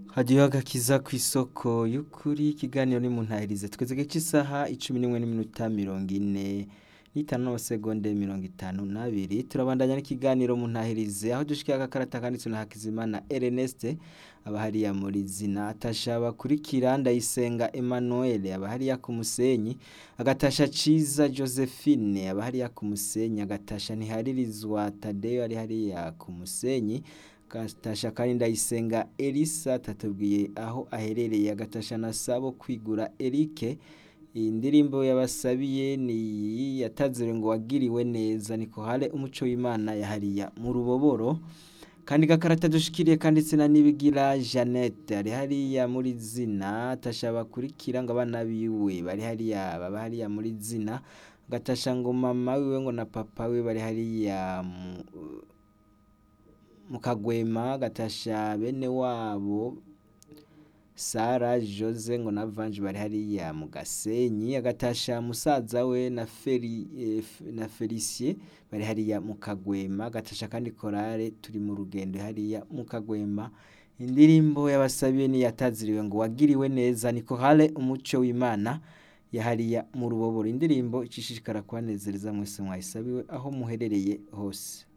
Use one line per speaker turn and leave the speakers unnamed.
Hadiyo agakiza kw'isoko y'ukuri ikiganiro ni mu ntahirize tweze cy'isaha 11:40 n'itanu n'amasegonde 52 turabandanya n'ikiganiro mu ntahirize aho dushikira agakarata kanditswe na Hakizimana Ernest abahariya muri zina atashaba kuri Kiranda Isenga Emmanuel abahariya ku Musenyi agatasha Ciza Josephine abahariya ku Musenyi agatasha ntiharirizwa Tadeo ari hariya ku Musenyi Gatasha kandi Ndayisenga Elisa tatubwiye aho aherereye agatasha na Sabo kwigura Eric indirimbo yabasabiye ni yatazire ngo wagiriwe neza niko hale umuco w'Imana yahariya mu ruboboro kandi gakarata dushikiriye kanditse na Nibigira Jeannette ari hariya muri zina tashaba kurikira ngo abana biwe bari hariya baba hariya muri zina gatasha ngo mama wiwe ngo na papa we bari hariya Mukagwema gatasha bene wabo Sara Jose ngo na Vange bari hariya mu Gasenyi agatasha musaza we na Felicie bari hariya mu Kagwema gatasha kandi korale turi mu rugendo hariya mu Kagwema indirimbo yabasabiye ni yataziriwe ngo wagiriwe neza niko hale umuco w'Imana yahariya mu ruboboro indirimbo icishishikara kwanezereza mwese mwayisabiwe aho muherereye hose